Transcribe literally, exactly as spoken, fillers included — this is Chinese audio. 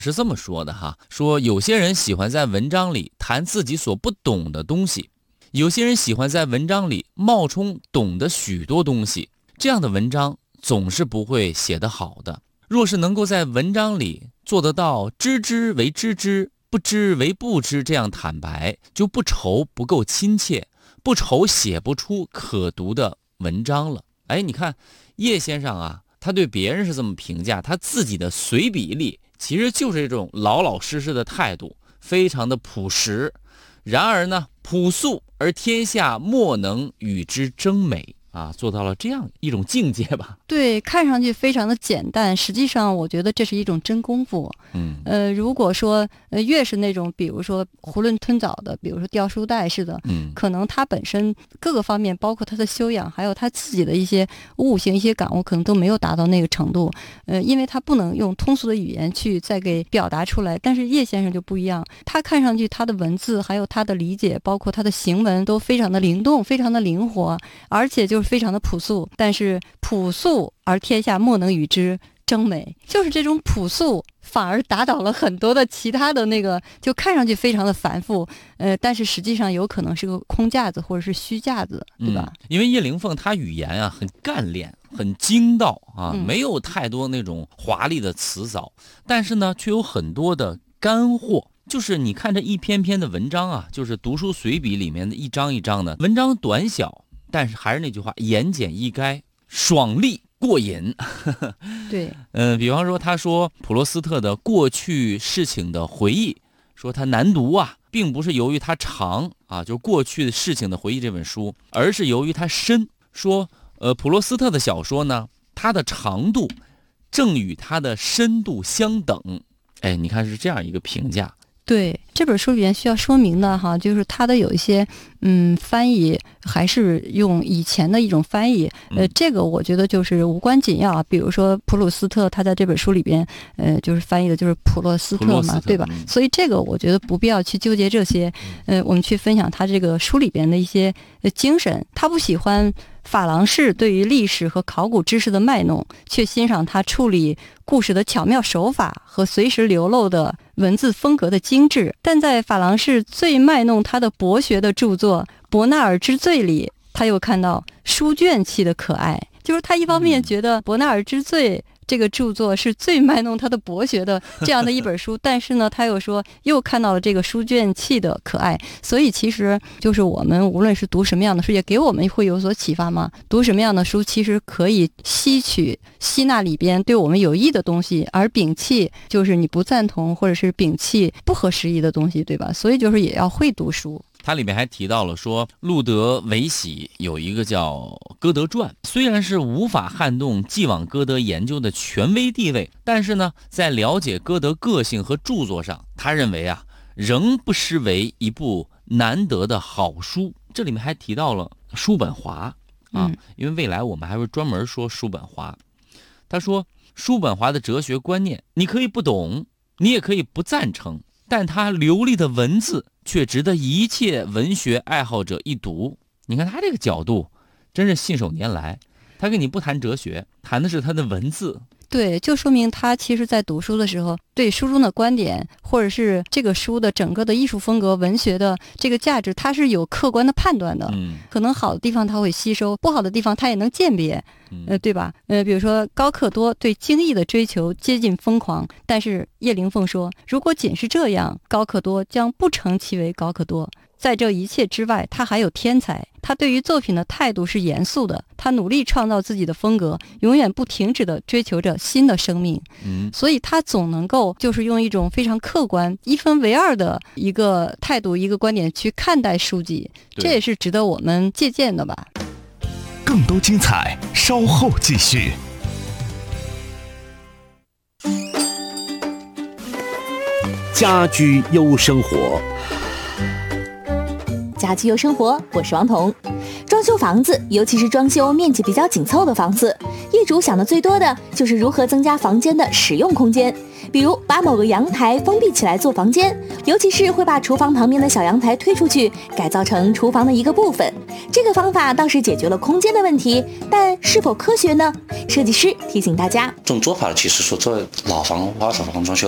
是这么说的哈，说有些人喜欢在文章里谈自己所不懂的东西，有些人喜欢在文章里冒充懂得许多东西，这样的文章总是不会写得好的。若是能够在文章里做得到知之为知之，不知为不知这样坦白，就不愁不够亲切，不愁写不出可读的文章了。哎，你看叶先生啊，他对别人是这么评价，他自己的随笔里其实就是这种老老实实的态度，非常的朴实。然而呢，朴素而天下莫能与之争美啊，做到了这样一种境界吧。 对，看上去非常的简单，实际上我觉得这是一种真功夫。 嗯， 呃，如果说呃越是那种比如说囫囵吞枣的，比如说掉书袋似的， 嗯， 可能他本身各个方面，包括他的修养，还有他自己的一些悟性、一些感悟，可能都没有达到那个程度。呃，因为他不能用通俗的语言去再给表达出来。但是叶先生就不一样，他看上去他的文字，还有他的理解，包括他的行文，都非常的灵动，非常的灵活，而且就是非常的朴素。但是朴素而天下莫能与之争美，就是这种朴素反而打倒了很多的其他的那个，就看上去非常的繁复，呃，但是实际上有可能是个空架子或者是虚架子，对吧？ 嗯、因为叶灵凤她语言啊很干练，很精到啊， 嗯、 没有太多那种华丽的辞藻，但是呢，却有很多的干货。就是你看这一篇篇的文章啊，就是读书随笔里面的一章一章的文章，短小，但是还是那句话，言简意赅，爽利过瘾。 对， 嗯、呃，比方说他说普罗斯特的过去事情的回忆，说他难读啊，并不是由于他长啊，就过去的事情的回忆这本书，而是由于他深。说呃，普罗斯特的小说呢，它的长度正与它的深度相等。哎，你看是这样一个评价。 对，这本书里面需要说明的哈，就是它的有一些嗯翻译还是用以前的一种翻译，呃，这个我觉得就是无关紧要啊。比如说普鲁斯特，他在这本书里边，呃，就是翻译的就是普洛斯特嘛，特对吧？嗯、所以这个我觉得不必要去纠结这些，呃，我们去分享他这个书里边的一些呃精神。他不喜欢法郎士对于历史和考古知识的卖弄，却欣赏他处理故事的巧妙手法和随时流露的文字风格的精致。但在法郎士最卖弄他的博学的著作《伯纳尔之罪》里，他又看到书卷气的可爱。就是他一方面觉得《伯纳尔之罪》这个著作是最卖弄他的博学的这样的一本书，但是呢，他又说又看到了这个书卷气的可爱。所以其实就是我们无论是读什么样的书，也给我们会有所启发嘛。读什么样的书，其实可以吸取吸纳里边对我们有益的东西，而摒弃就是你不赞同或者是摒弃不合时宜的东西，对吧？所以就是也要会读书。 它里面还提到了说，路德维喜有一个叫《歌德传》，虽然是无法撼动既往歌德研究的权威地位，但是呢，在了解歌德个性和著作上，他认为啊，仍不失为一部难得的好书。这里面还提到了叔本华啊， 嗯、 因为未来我们还会专门说叔本华。他说，叔本华的哲学观念，你可以不懂，你也可以不赞成，但他流利的文字却值得一切文学爱好者一读。你看他这个角度真是信手拈来，他跟你不谈哲学，谈的是他的文字。 对，就说明他其实在读书的时候，对书中的观点或者是这个书的整个的艺术风格、文学的这个价值，他是有客观的判断的。 嗯， 可能好的地方他会吸收，不好的地方他也能鉴别，呃，对吧？呃，比如说高克多对精益的追求接近疯狂，但是叶灵凤说，如果仅是这样，高克多将不成其为高克多。在这一切之外，他还有天才。他对于作品的态度是严肃的，他努力创造自己的风格，永远不停止地追求着新的生命。 嗯， 所以他总能够就是用一种非常客观、一分为二的一个态度、一个观点去看待书籍，这也是值得我们借鉴的吧。 更多精彩，稍后继续。 家居优生活， 家居优生活，我是王彤。装修房子，尤其是装修面积比较紧凑的房子，业主想的最多的就是如何增加房间的使用空间，比如把某个阳台封闭起来做房间，尤其是会把厨房旁边的小阳台推出去，改造成厨房的一个部分。这个方法倒是解决了空间的问题，但是否科学呢？设计师提醒大家， 这种做法其实说做老房或者房装修